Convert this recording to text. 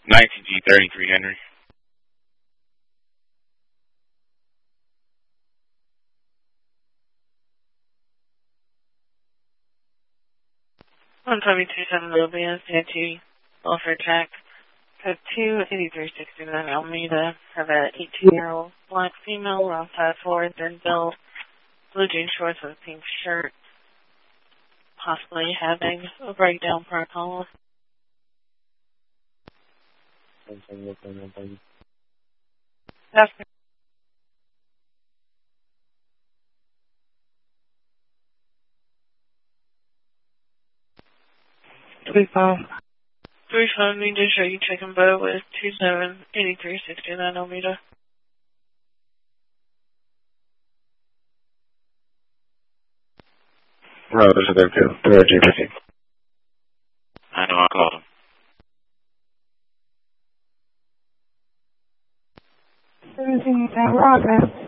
19G33 Henry. One Tommy 27 Lobia, Santee, Welfare Track, code 28369 Alameda. Have a 18-year-old black female, wrong side floor, thin build, blue jean shorts with a pink shirt, possibly having a breakdown protocol. That's 35 need to show you chicken bow with 278369 Alameda. No, this is their two. They're G15. I know, I called him. Everything that rock, man.